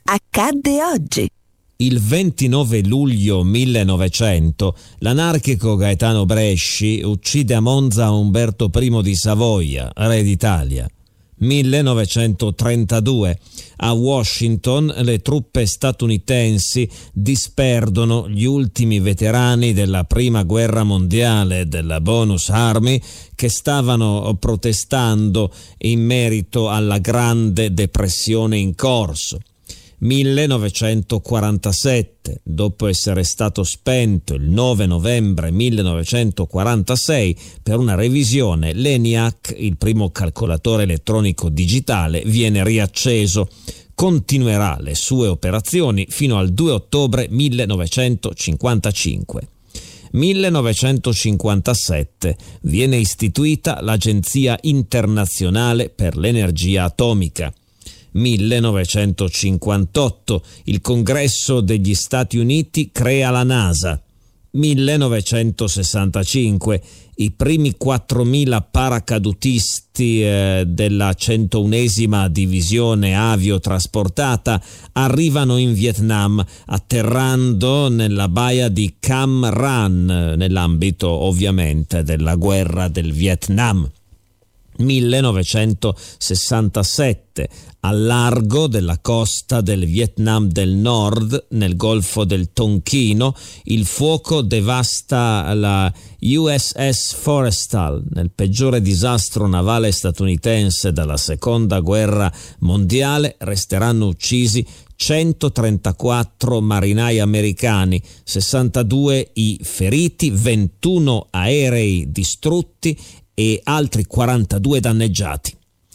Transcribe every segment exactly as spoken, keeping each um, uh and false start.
accadde oggi. Il ventinove luglio millenovecento l'anarchico Gaetano Bresci uccide a Monza Umberto primo di Savoia, re d'Italia. millenovecentotrentadue a Washington le truppe statunitensi disperdono gli ultimi veterani della prima guerra mondiale della Bonus Army che stavano protestando in merito alla grande depressione in corso. millenovecentoquarantasette, dopo essere stato spento il nove novembre millenovecentoquarantasei per una revisione, l'ENIAC, il primo calcolatore elettronico digitale, viene riacceso. Continuerà le sue operazioni fino al due ottobre millenovecentocinquantacinque. millenovecentocinquantasette viene istituita l'Agenzia Internazionale per l'Energia Atomica. millenovecentocinquantotto il Congresso degli Stati Uniti crea la NASA. millenovecentosessantacinque i primi quattromila paracadutisti eh, della centounesima divisione aviotrasportata arrivano in Vietnam, atterrando nella baia di Cam Ranh, nell'ambito ovviamente della guerra del Vietnam. millenovecentosessantasette al largo della costa del Vietnam del Nord, nel Golfo del Tonchino, il fuoco devasta la U S S Forrestal, nel peggiore disastro navale statunitense dalla seconda guerra mondiale. Resteranno uccisi centotrentaquattro marinai americani, sessantadue i feriti, ventuno aerei distrutti e altri quarantadue danneggiati.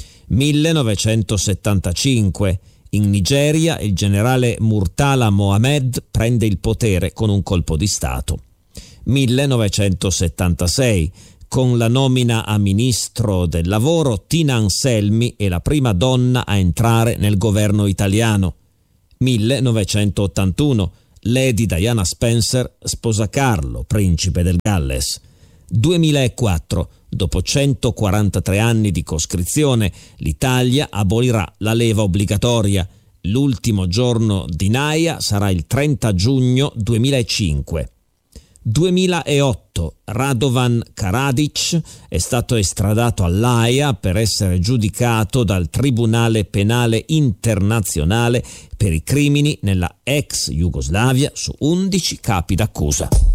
millenovecentosettantacinque in Nigeria il generale Murtala Mohammed prende il potere con un colpo di Stato. millenovecentosettantasei con la nomina a ministro del lavoro, Tina Anselmi è la prima donna a entrare nel governo italiano. millenovecentottantuno Lady Diana Spencer sposa Carlo, principe del Galles. duemilaquattro dopo centoquarantatré anni di coscrizione, l'Italia abolirà la leva obbligatoria. L'ultimo giorno di Naia sarà il trenta giugno duemilacinque. duemilaotto Radovan Karadzic è stato estradato all'Aia per essere giudicato dal Tribunale Penale Internazionale per i crimini nella ex Jugoslavia su undici capi d'accusa.